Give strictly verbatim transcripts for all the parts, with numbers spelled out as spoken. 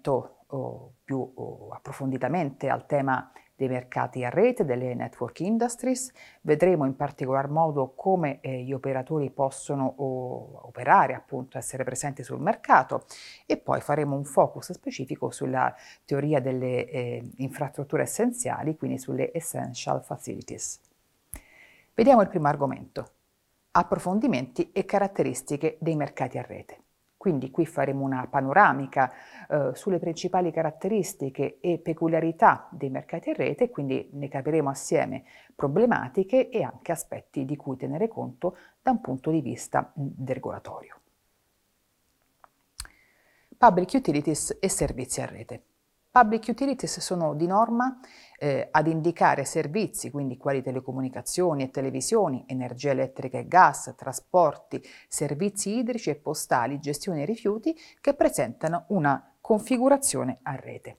riferimento oh, più oh, approfonditamente al tema dei mercati a rete, delle network industries. Vedremo in particolar modo come eh, gli operatori possono oh, operare, appunto essere presenti sul mercato, e poi faremo un focus specifico sulla teoria delle eh, infrastrutture essenziali, quindi sulle essential facilities. Vediamo il primo argomento: approfondimenti e caratteristiche dei mercati a rete. Quindi qui faremo una panoramica eh, sulle principali caratteristiche e peculiarità dei mercati a rete, quindi ne capiremo assieme problematiche e anche aspetti di cui tenere conto da un punto di vista mh, regolatorio. Public utilities e servizi a rete. Public utilities sono di norma eh, ad indicare servizi, quindi quali telecomunicazioni e televisioni, energia elettrica e gas, trasporti, servizi idrici e postali, gestione dei rifiuti, che presentano una configurazione a rete.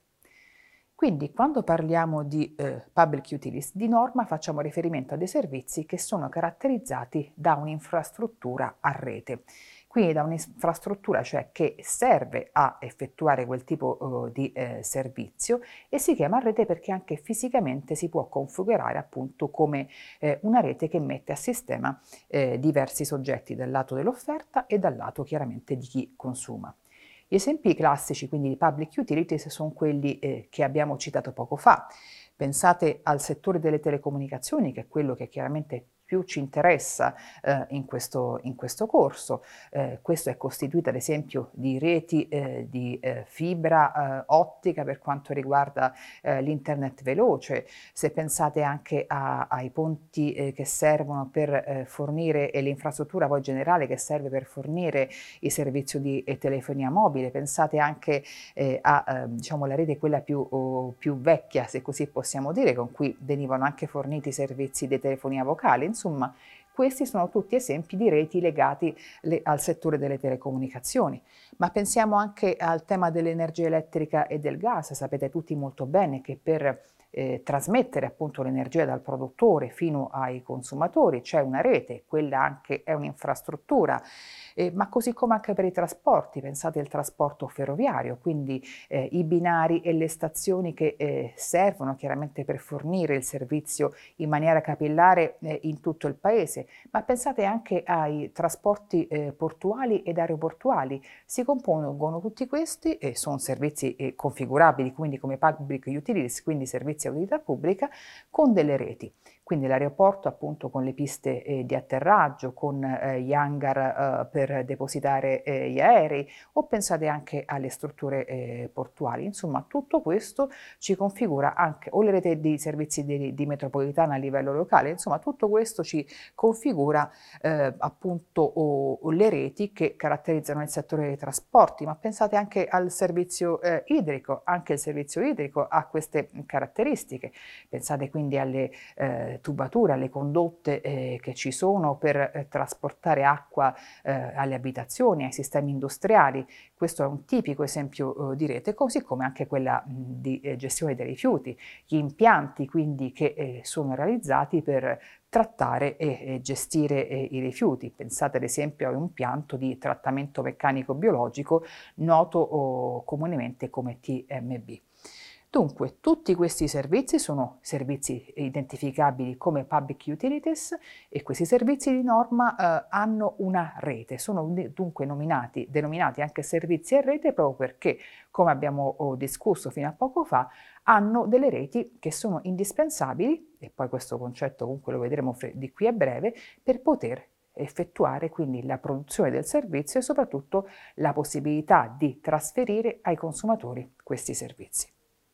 Quindi quando parliamo di eh, public utilities, di norma facciamo riferimento a dei servizi che sono caratterizzati da un'infrastruttura a rete. Quindi da un'infrastruttura, cioè che serve a effettuare quel tipo uh, di eh, servizio, e si chiama rete perché anche fisicamente si può configurare appunto come eh, una rete che mette a sistema eh, diversi soggetti dal lato dell'offerta e dal lato chiaramente di chi consuma. Gli esempi classici quindi di public utilities sono quelli eh, che abbiamo citato poco fa. Pensate al settore delle telecomunicazioni, che è quello che chiaramente più ci interessa eh, in, questo, in questo corso. Eh, questo è costituito ad esempio di reti eh, di eh, fibra eh, ottica per quanto riguarda eh, l'internet veloce. Se pensate anche a, ai ponti eh, che servono per eh, fornire, e l'infrastruttura poi generale che serve per fornire il servizio di eh, telefonia mobile, pensate anche eh, a eh, diciamo, la rete quella più, oh, più vecchia, se così possiamo dire, con cui venivano anche forniti i servizi di telefonia vocale. Insomma, questi sono tutti esempi di reti legati le, al settore delle telecomunicazioni. Ma pensiamo anche al tema dell'energia elettrica e del gas. Sapete tutti molto bene che per eh, trasmettere appunto l'energia dal produttore fino ai consumatori c'è una rete, quella anche è un'infrastruttura. Eh, ma così come anche per i trasporti, pensate al trasporto ferroviario, quindi eh, i binari e le stazioni che eh, servono chiaramente per fornire il servizio in maniera capillare eh, in tutto il paese, ma pensate anche ai trasporti eh, portuali ed aeroportuali. Si compongono tutti questi e sono servizi eh, configurabili quindi come public utilities, quindi servizi a utilità pubblica, con delle reti. Quindi l'aeroporto appunto con le piste eh, di atterraggio, con eh, gli hangar eh, per depositare eh, gli aerei, o pensate anche alle strutture eh, portuali. Insomma, tutto questo ci configura anche, o le reti di servizi di, di metropolitana a livello locale, insomma tutto questo ci configura eh, appunto o, o le reti che caratterizzano il settore dei trasporti. Ma pensate anche al servizio eh, idrico, anche il servizio idrico ha queste caratteristiche. Pensate quindi alle eh, tubature, alle condotte eh, che ci sono per eh, trasportare acqua eh, alle abitazioni, ai sistemi industriali. Questo è un tipico esempio eh, di rete, così come anche quella mh, di eh, gestione dei rifiuti, gli impianti quindi che eh, sono realizzati per trattare e, e gestire eh, i rifiuti. Pensate ad esempio a un impianto di trattamento meccanico biologico noto oh, comunemente come T M B. Dunque, tutti questi servizi sono servizi identificabili come public utilities, e questi servizi di norma eh, hanno una rete, sono dunque nominati, denominati anche servizi a rete proprio perché, come abbiamo oh, discusso fino a poco fa, hanno delle reti che sono indispensabili, e poi questo concetto comunque lo vedremo di qui a breve, per poter effettuare quindi la produzione del servizio e soprattutto la possibilità di trasferire ai consumatori questi servizi.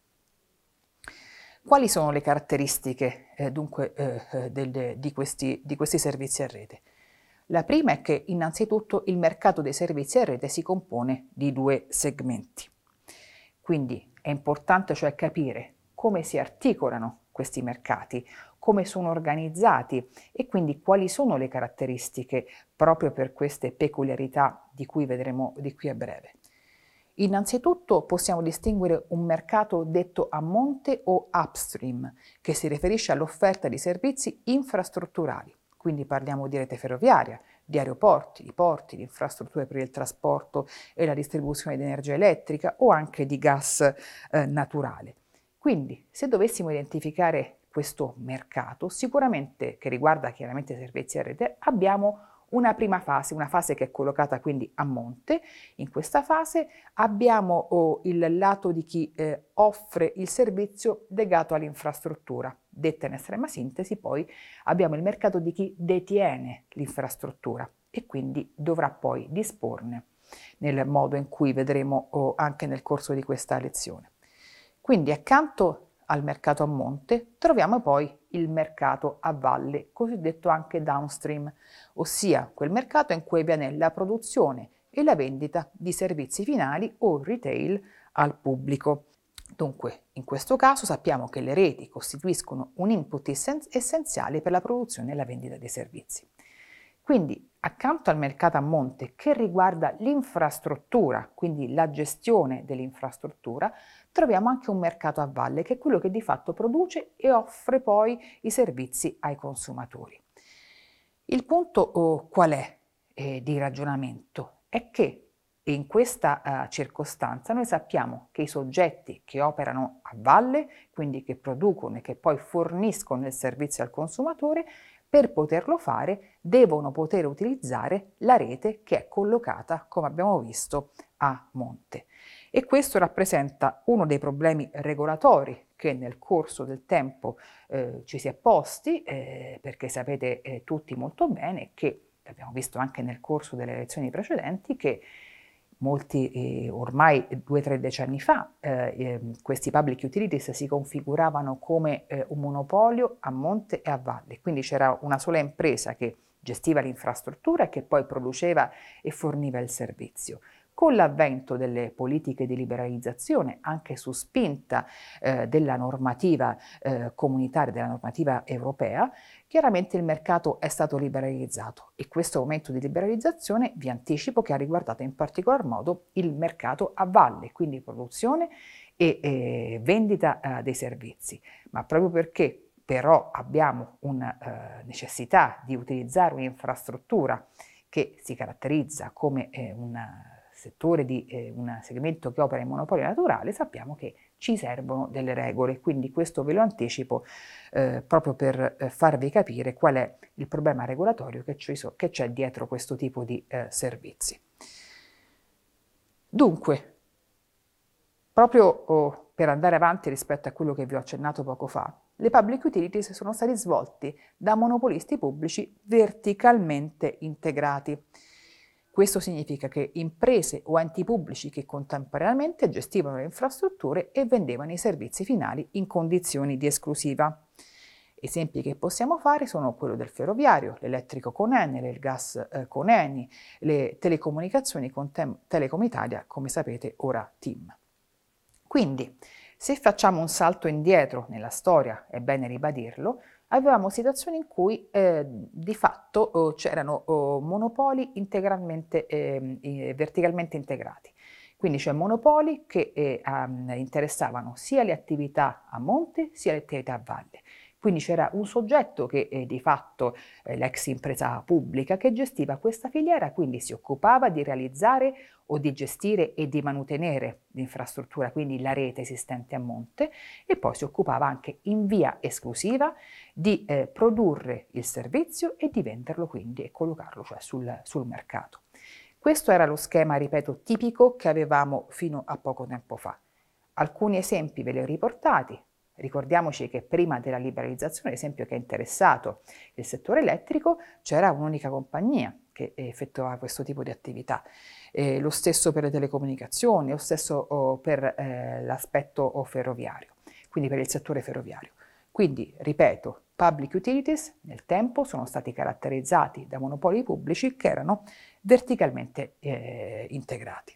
Quali sono le caratteristiche eh, dunque eh, del, di, questi, di questi servizi a rete? La prima è che innanzitutto il mercato dei servizi a rete si compone di due segmenti. Quindi è importante cioè capire come si articolano questi mercati, come sono organizzati e quindi quali sono le caratteristiche proprio per queste peculiarità di cui vedremo di qui a breve. Innanzitutto possiamo distinguere un mercato detto a monte o upstream, che si riferisce all'offerta di servizi infrastrutturali, quindi parliamo di rete ferroviaria, di aeroporti, di porti, di infrastrutture per il trasporto e la distribuzione di energia elettrica o anche di gas eh, naturale. Quindi, se dovessimo identificare questo mercato, sicuramente, che riguarda chiaramente i servizi a rete, abbiamo una prima fase, una fase che è collocata quindi a monte. In questa fase abbiamo oh, il lato di chi eh, offre il servizio legato all'infrastruttura. Detta in estrema sintesi, poi abbiamo il mercato di chi detiene l'infrastruttura e quindi dovrà poi disporne nel modo in cui vedremo oh, anche nel corso di questa lezione. Quindi accanto al mercato a monte troviamo poi il mercato a valle, cosiddetto anche downstream, ossia quel mercato in cui avviene la produzione e la vendita di servizi finali o retail al pubblico. Dunque, in questo caso sappiamo che le reti costituiscono un input essenziale per la produzione e la vendita dei servizi. Quindi, accanto al mercato a monte che riguarda l'infrastruttura, quindi la gestione dell'infrastruttura, troviamo anche un mercato a valle, che è quello che di fatto produce e offre poi i servizi ai consumatori. Il punto oh, qual è eh, di ragionamento? È che in questa uh, circostanza noi sappiamo che i soggetti che operano a valle, quindi che producono e che poi forniscono il servizio al consumatore, per poterlo fare devono poter utilizzare la rete che è collocata, come abbiamo visto, a monte. E questo rappresenta uno dei problemi regolatori che nel corso del tempo eh, ci si è posti, eh, perché sapete eh, tutti molto bene che, abbiamo visto anche nel corso delle elezioni precedenti, che molti, eh, ormai due o tre decenni fa, eh, eh, questi public utilities si configuravano come eh, un monopolio a monte e a valle, quindi c'era una sola impresa che gestiva l'infrastruttura e che poi produceva e forniva il servizio. Con l'avvento delle politiche di liberalizzazione, anche su spinta eh, della normativa eh, comunitaria, della normativa europea, chiaramente il mercato è stato liberalizzato e questo aumento di liberalizzazione vi anticipo che ha riguardato in particolar modo il mercato a valle, quindi produzione e eh, vendita eh, dei servizi, ma proprio perché però abbiamo una eh, necessità di utilizzare un'infrastruttura che si caratterizza come eh, una settore di eh, un segmento che opera in monopolio naturale, sappiamo che ci servono delle regole, quindi questo ve lo anticipo eh, proprio per eh, farvi capire qual è il problema regolatorio che, so, che c'è dietro questo tipo di eh, servizi. Dunque, proprio oh, per andare avanti rispetto a quello che vi ho accennato poco fa, le public utilities sono stati svolti da monopolisti pubblici verticalmente integrati. Questo significa che imprese o enti pubblici che contemporaneamente gestivano le infrastrutture e vendevano i servizi finali in condizioni di esclusiva. Esempi che possiamo fare sono quello del ferroviario, l'elettrico con Enel, il gas eh, con Eni, le telecomunicazioni con Tem- Telecom Italia, come sapete ora TIM. Quindi, se facciamo un salto indietro nella storia, è bene ribadirlo, avevamo situazioni in cui eh, di fatto oh, c'erano oh, monopoli integralmente, eh, verticalmente integrati. Quindi c'è monopoli che eh, um, interessavano sia le attività a monte sia le attività a valle. Quindi c'era un soggetto che eh, di fatto, eh, l'ex impresa pubblica, che gestiva questa filiera, quindi si occupava di realizzare o di gestire e di mantenere l'infrastruttura, quindi la rete esistente a monte, e poi si occupava anche in via esclusiva di eh, produrre il servizio e di venderlo quindi e collocarlo cioè sul, sul mercato. Questo era lo schema, ripeto, tipico che avevamo fino a poco tempo fa. Alcuni esempi ve li ho riportati. Ricordiamoci che prima della liberalizzazione, l'esempio che ha interessato il settore elettrico, c'era un'unica compagnia che effettuava questo tipo di attività. Eh, lo stesso per le telecomunicazioni, lo stesso oh, per eh, l'aspetto oh, ferroviario, quindi per il settore ferroviario. Quindi, ripeto, public utilities nel tempo sono stati caratterizzati da monopoli pubblici che erano verticalmente eh, integrati.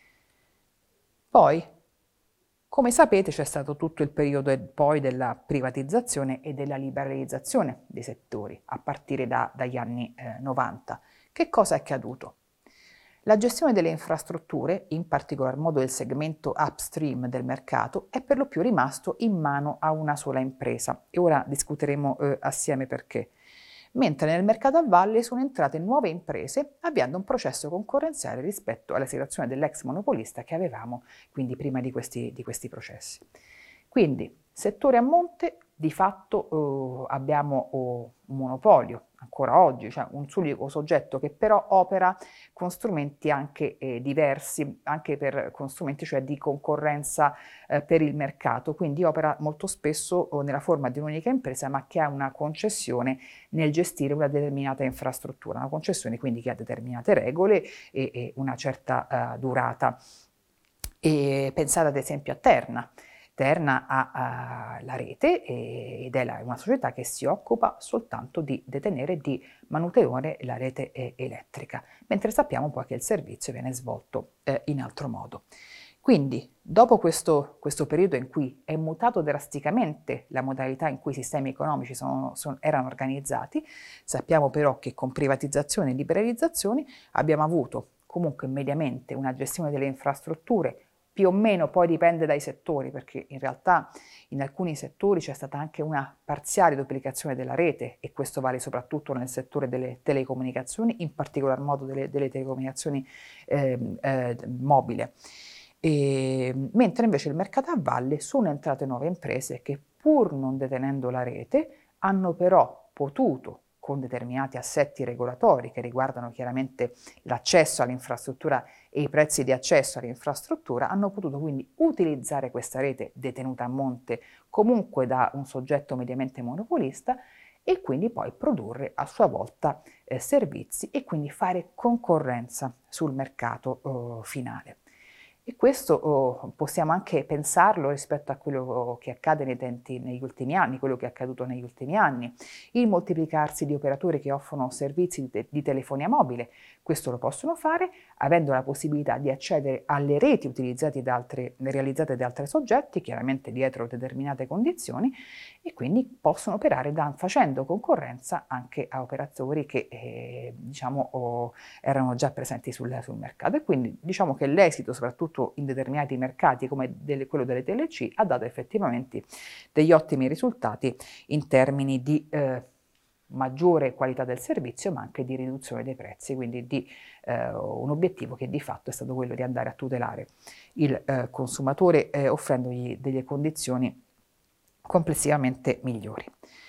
Poi, come sapete, c'è stato tutto il periodo poi della privatizzazione e della liberalizzazione dei settori, a partire da, dagli anni eh, novanta. Che cosa è accaduto? La gestione delle infrastrutture, in particolar modo il segmento upstream del mercato, è per lo più rimasto in mano a una sola impresa e ora discuteremo eh, assieme perché. mentre nel mercato a valle sono entrate nuove imprese avviando un processo concorrenziale rispetto alla situazione dell'ex monopolista che avevamo quindi prima di questi, di questi processi. Quindi, settore a monte, di fatto eh, abbiamo oh, un monopolio, ancora oggi, cioè un unico soggetto che però opera con strumenti anche eh, diversi, anche per, con strumenti cioè di concorrenza eh, per il mercato, quindi opera molto spesso oh, nella forma di un'unica impresa ma che ha una concessione nel gestire una determinata infrastruttura, una concessione quindi che ha determinate regole e, e una certa uh, durata. E pensate ad esempio a Terna. Terna ha uh, la rete ed è la, una società che si occupa soltanto di detenere e di manutenere la rete eh, elettrica, mentre sappiamo poi che il servizio viene svolto eh, in altro modo. Quindi, dopo questo, questo periodo in cui è mutato drasticamente la modalità in cui i sistemi economici sono, sono, erano organizzati, sappiamo però che con privatizzazioni e liberalizzazioni abbiamo avuto comunque mediamente una gestione delle infrastrutture più o meno, poi dipende dai settori, perché in realtà in alcuni settori c'è stata anche una parziale duplicazione della rete e questo vale soprattutto nel settore delle telecomunicazioni, in particolar modo delle, delle telecomunicazioni eh, eh, mobile. E, mentre invece il mercato a valle sono entrate nuove imprese che pur non detenendo la rete hanno però potuto, con determinati assetti regolatori che riguardano chiaramente l'accesso all'infrastruttura e i prezzi di accesso all'infrastruttura, hanno potuto quindi utilizzare questa rete detenuta a monte comunque da un soggetto mediamente monopolista e quindi poi produrre a sua volta eh, servizi e quindi fare concorrenza sul mercato eh, finale. E questo oh, possiamo anche pensarlo rispetto a quello che accade nei tempi, negli ultimi anni, quello che è accaduto negli ultimi anni, il moltiplicarsi di operatori che offrono servizi di, te di telefonia mobile. Questo lo possono fare avendo la possibilità di accedere alle reti utilizzate da altre, realizzate da altri soggetti, chiaramente dietro determinate condizioni, e quindi possono operare da, facendo concorrenza anche a operatori che eh, diciamo, oh, erano già presenti sul, sul mercato. E quindi diciamo che l'esito, soprattutto in determinati mercati come delle, quello delle T L C, ha dato effettivamente degli ottimi risultati in termini di eh, maggiore qualità del servizio ma anche di riduzione dei prezzi, quindi di eh, un obiettivo che di fatto è stato quello di andare a tutelare il eh, consumatore eh, offrendogli delle condizioni complessivamente migliori.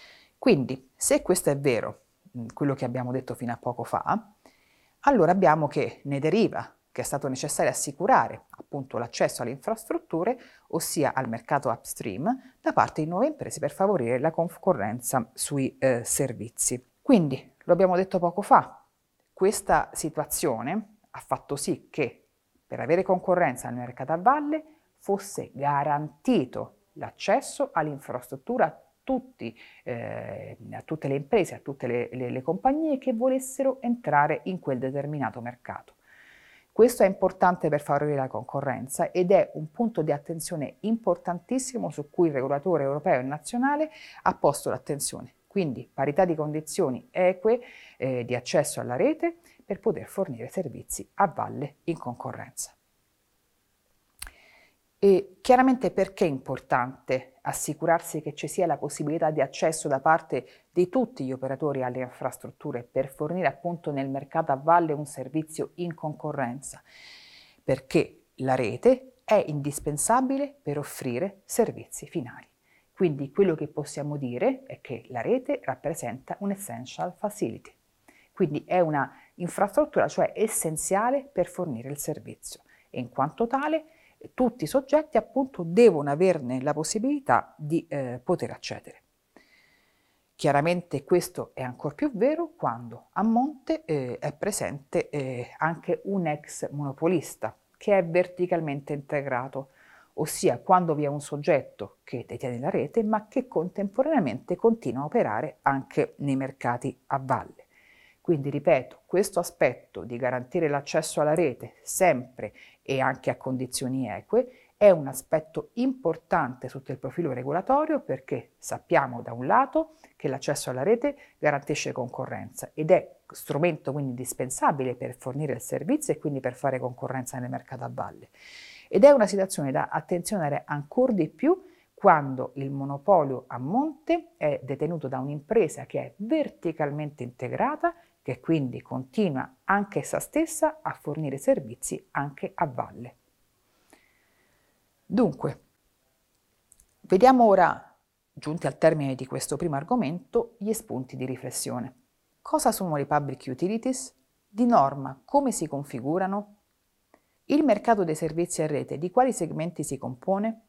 Quindi se questo è vero, quello che abbiamo detto fino a poco fa, allora abbiamo che ne deriva che è stato necessario assicurare appunto l'accesso alle infrastrutture, ossia al mercato upstream, da parte di nuove imprese per favorire la concorrenza sui eh, servizi. Quindi, lo abbiamo detto poco fa, questa situazione ha fatto sì che per avere concorrenza nel mercato a valle fosse garantito l'accesso all'infrastruttura a, tutti, eh, a tutte le imprese, a tutte le, le, le compagnie che volessero entrare in quel determinato mercato. Questo è importante per favorire la concorrenza ed è un punto di attenzione importantissimo su cui il regolatore europeo e nazionale ha posto l'attenzione. Quindi parità di condizioni eque eh, di accesso alla rete per poter fornire servizi a valle in concorrenza. E chiaramente perché è importante assicurarsi che ci sia la possibilità di accesso da parte di tutti gli operatori alle infrastrutture per fornire appunto nel mercato a valle un servizio in concorrenza? Perché la rete è indispensabile per offrire servizi finali. Quindi quello che possiamo dire è che la rete rappresenta un essential facility. Quindi è una infrastruttura, cioè essenziale per fornire il servizio e in quanto tale tutti i soggetti appunto devono averne la possibilità di eh, poter accedere. Chiaramente questo è ancor più vero quando a monte eh, è presente eh, anche un ex monopolista che è verticalmente integrato, ossia quando vi è un soggetto che detiene la rete ma che contemporaneamente continua a operare anche nei mercati a valle. Quindi ripeto, questo aspetto di garantire l'accesso alla rete sempre e anche a condizioni eque è un aspetto importante sotto il profilo regolatorio perché sappiamo da un lato che l'accesso alla rete garantisce concorrenza ed è strumento quindi indispensabile per fornire il servizio e quindi per fare concorrenza nel mercato a valle. Ed è una situazione da attenzionare ancora di più quando il monopolio a monte è detenuto da un'impresa che è verticalmente integrata, che quindi continua anche essa stessa a fornire servizi anche a valle. Dunque, vediamo ora, giunti al termine di questo primo argomento, gli spunti di riflessione. Cosa sono le public utilities? Di norma, come si configurano? Il mercato dei servizi a rete di quali segmenti si compone?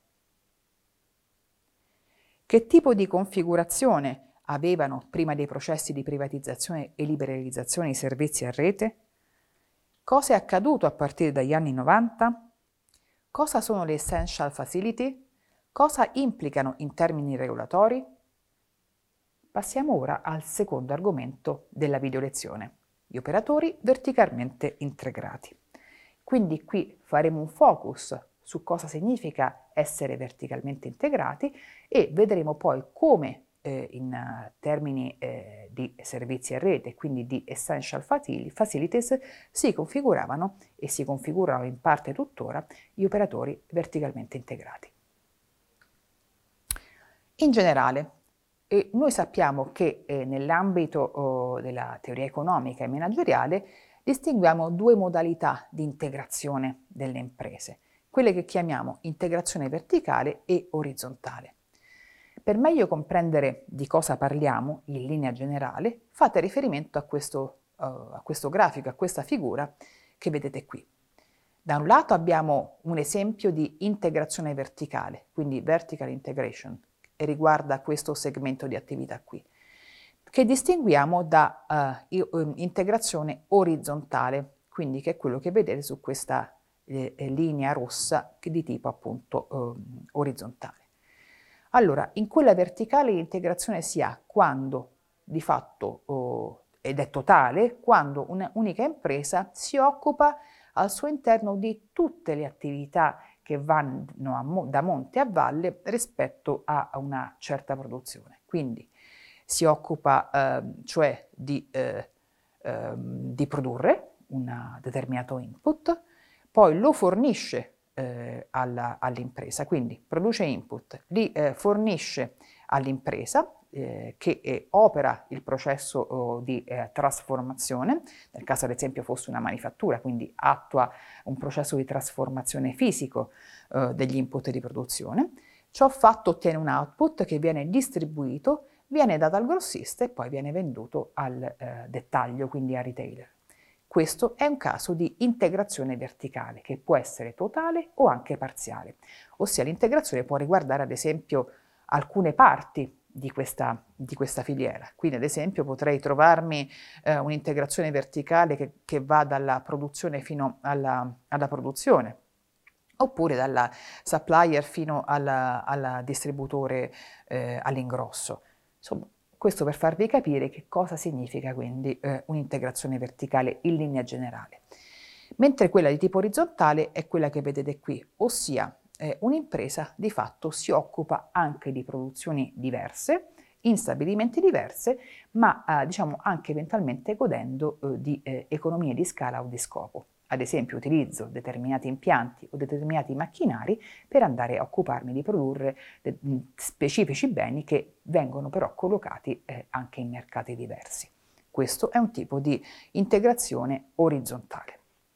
Che tipo di configurazione avevano prima dei processi di privatizzazione e liberalizzazione i servizi a rete? Cosa è accaduto a partire dagli anni novanta? Cosa sono le essential facility? Cosa implicano in termini regolatori? Passiamo ora al secondo argomento della video lezione, gli operatori verticalmente integrati. Quindi qui faremo un focus su cosa significa essere verticalmente integrati e vedremo poi come eh, in uh, termini eh, di servizi a rete, quindi di essential facilities, si configuravano e si configurano in parte tuttora gli operatori verticalmente integrati. In generale, eh, noi sappiamo che eh, nell'ambito oh, della teoria economica e manageriale distinguiamo due modalità di integrazione delle imprese, quelle che chiamiamo integrazione verticale e orizzontale. Per meglio comprendere di cosa parliamo in linea generale, fate riferimento a questo, uh, a questo grafico, a questa figura che vedete qui. Da un lato abbiamo un esempio di integrazione verticale, quindi vertical integration, e riguarda questo segmento di attività qui, che distinguiamo da uh, integrazione orizzontale, quindi che è quello che vedete su questa eh, linea rossa che di tipo appunto eh, orizzontale. Allora, in quella verticale l'integrazione si ha quando di fatto, oh, ed è totale, quando un'unica impresa si occupa al suo interno di tutte le attività che vanno a mo- da monte a valle rispetto a una certa produzione. Quindi si occupa eh, cioè di, eh, eh, di produrre un determinato input, poi lo fornisce eh, alla, all'impresa, quindi produce input, li eh, fornisce all'impresa eh, che eh, opera il processo oh, di eh, trasformazione, nel caso ad esempio fosse una manifattura, quindi attua un processo di trasformazione fisico eh, degli input di produzione. Ciò fatto ottiene un output che viene distribuito, viene dato al grossista e poi viene venduto al eh, dettaglio, quindi al retailer. Questo è un caso di integrazione verticale che può essere totale o anche parziale, ossia l'integrazione può riguardare ad esempio alcune parti di questa, di questa filiera. Quindi ad esempio potrei trovarmi eh, un'integrazione verticale che, che va dalla produzione fino alla, alla produzione, oppure dalla supplier fino alla, alla distributore eh, all'ingrosso. Insomma, questo per farvi capire che cosa significa quindi eh, un'integrazione verticale in linea generale. Mentre quella di tipo orizzontale è quella che vedete qui, ossia eh, un'impresa di fatto si occupa anche di produzioni diverse, in stabilimenti diverse, ma eh, diciamo anche eventualmente godendo eh, di eh, economie di scala o di scopo. Ad esempio utilizzo determinati impianti o determinati macchinari per andare a occuparmi di produrre de- specifici beni che vengono però collocati eh, anche in mercati diversi. Questo è un tipo di integrazione orizzontale.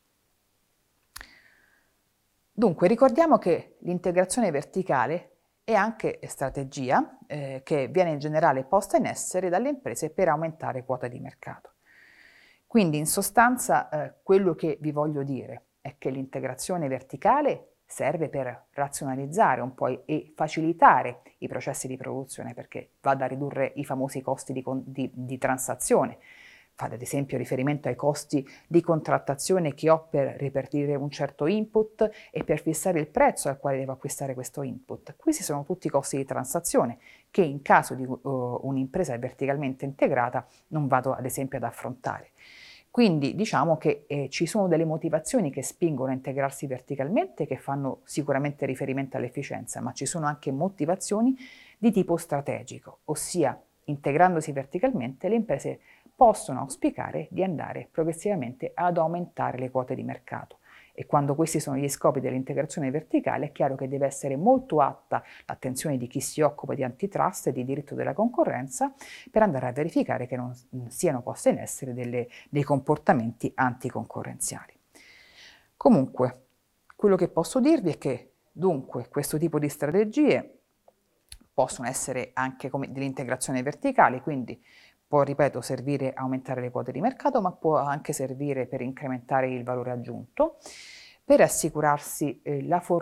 Dunque ricordiamo che l'integrazione verticale è anche strategia eh, che viene in generale posta in essere dalle imprese per aumentare quota di mercato. Quindi in sostanza eh, quello che vi voglio dire è che l'integrazione verticale serve per razionalizzare un po' e facilitare i processi di produzione perché va a ridurre i famosi costi di, di, di transazione. Fate ad esempio riferimento ai costi di contrattazione che ho per ripartire un certo input e per fissare il prezzo al quale devo acquistare questo input. Questi sono tutti costi di transazione che in caso di uh, un'impresa verticalmente integrata non vado ad esempio ad affrontare. Quindi diciamo che eh, ci sono delle motivazioni che spingono a integrarsi verticalmente, che fanno sicuramente riferimento all'efficienza, ma ci sono anche motivazioni di tipo strategico, ossia integrandosi verticalmente le imprese possono auspicare di andare progressivamente ad aumentare le quote di mercato E quando questi sono gli scopi dell'integrazione verticale è chiaro che deve essere molto atta l'attenzione di chi si occupa di antitrust e di diritto della concorrenza per andare a verificare che non siano poste in essere delle, dei comportamenti anticoncorrenziali. Comunque, quello che posso dirvi è che dunque questo tipo di strategie possono essere anche come dell'integrazione verticale, quindi può, ripeto, servire a aumentare le quote di mercato, ma può anche servire per incrementare il valore aggiunto, per assicurarsi eh, la formazione